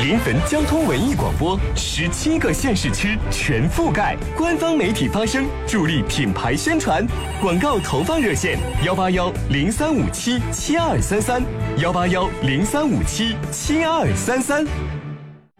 临汾交通文艺广播，17个县市区全覆盖，官方媒体发声，助力品牌宣传。广告投放热线：18103577233，18103577233。